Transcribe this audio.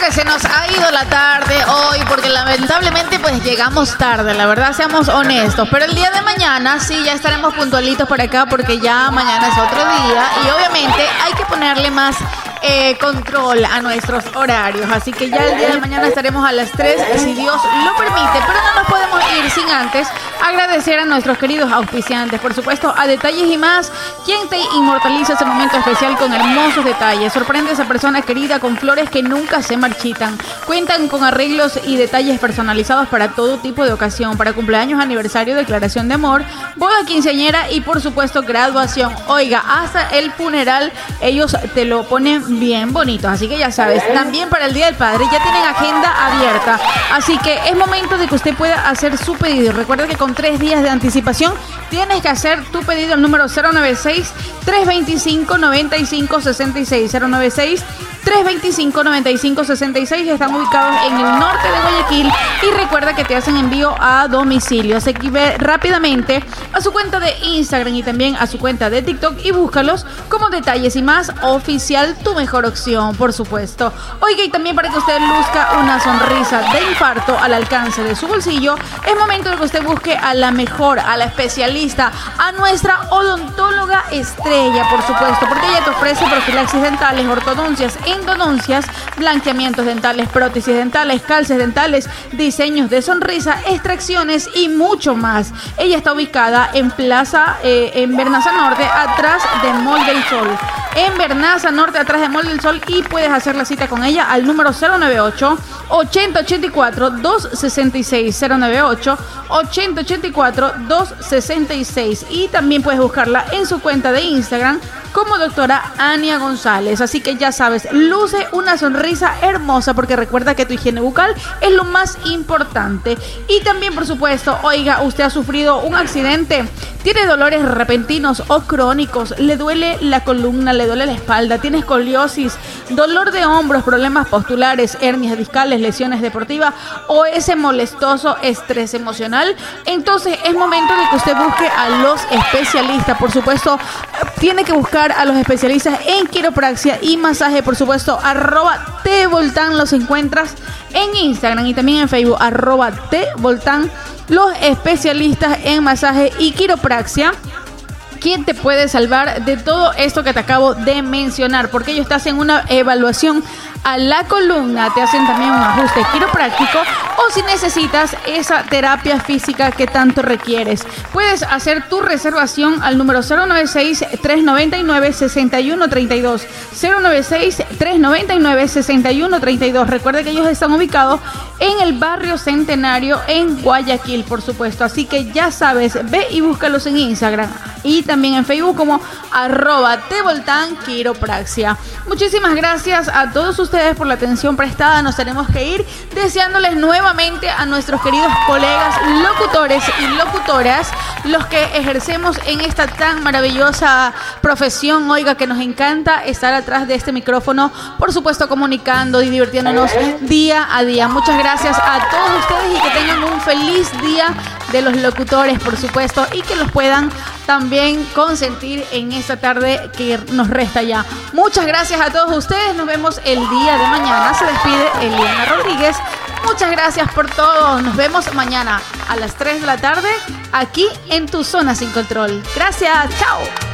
Señores, se nos ha ido la tarde hoy porque lamentablemente pues llegamos tarde, la verdad, seamos honestos. Pero el día de mañana sí ya estaremos puntualitos por acá porque ya mañana es otro día y obviamente hay que ponerle más control a nuestros horarios. Así que ya el día de mañana estaremos a las 3 si Dios lo permite. Pero no nos podemos ir sin antes agradecer a nuestros queridos auspiciantes. Por supuesto, a Detalles y Más, quien te inmortaliza ese momento especial con hermosos detalles. Sorprende a esa persona querida con flores que nunca se marchitan. Cuentan con arreglos y detalles personalizados para todo tipo de ocasión. Para cumpleaños, aniversario, declaración de amor, boda, quinceañera y por supuesto graduación. Oiga, hasta el funeral ellos te lo ponen bien bonito, así que ya sabes, también para el Día del Padre ya tienen agenda abierta, así que es momento de que usted pueda hacer su pedido. Recuerda que con 3 días de anticipación tienes que hacer tu pedido al número 096-325-9566, 096-325-9566. Están ubicados en el norte de Guayaquil y recuerda que te hacen envío a domicilio. Se ve rápidamente a su cuenta de Instagram y también a su cuenta de TikTok y búscalos como Detalles y Más Oficial, tu mejor opción, por supuesto. Oiga, y también para que usted luzca una sonrisa de infarto al alcance de su bolsillo, es momento de que usted busque a la mejor, a la especialista, a nuestra odontóloga estrella, por supuesto, porque ella te ofrece profilaxis dentales, ortodoncias, endodoncias, blanqueamientos dentales, prótesis dentales, calces dentales, diseños de sonrisa, extracciones y mucho más. Ella está ubicada en Plaza, en Bernaza Norte, atrás de Mall del Sol. En Bernaza Norte, atrás de Mall del Sol, y puedes hacer la cita con ella al número 098-8084-266, 098-8084-266, y también puedes buscarla en su cuenta de Instagram como doctora Ania González. Así que ya sabes, luce una sonrisa hermosa porque recuerda que tu higiene bucal es lo más importante. Y también, por supuesto, oiga, usted ha sufrido un accidente, tiene dolores repentinos o crónicos, le duele la columna, le duele la espalda, tiene escoliosis, dolor de hombros, problemas postulares, hernias discales, lesiones deportivas o ese molestoso estrés emocional, entonces es momento de que usted busque a los especialistas. Por supuesto, tiene que buscar a los especialistas en quiropraxia y masaje, por supuesto, @tvoltan, los encuentras en Instagram y también en Facebook, @tvoltan, los especialistas en masaje y quiropraxia, quien te puede salvar de todo esto que te acabo de mencionar, porque ellos te hacen una evaluación a la columna, te hacen también un ajuste quiropráctico o si necesitas esa terapia física que tanto requieres. Puedes hacer tu reservación al número 096-399-6132, 096-399-6132. Recuerda que ellos están ubicados en el barrio Centenario en Guayaquil, por supuesto, así que ya sabes, ve y búscalos en Instagram y también en Facebook como @tvoltan quiropraxia. Muchísimas gracias a todos ustedes por la atención prestada. Nos tenemos que ir deseándoles nuevamente a nuestros queridos colegas locutores y locutoras, los que ejercemos en esta tan maravillosa profesión. Oiga, que nos encanta estar atrás de este micrófono, por supuesto comunicando y divirtiéndonos día a día. Muchas gracias a todos ustedes y que tengan un feliz día de los locutores, por supuesto, y que los puedan también consentir en esta tarde que nos resta ya. Muchas gracias a todos ustedes. Nos vemos el día de mañana. Se despide Eliana Rodríguez. Muchas gracias por todo. Nos vemos mañana a las 3 de la tarde aquí en Tu Zona Sin Control. Gracias. Chao.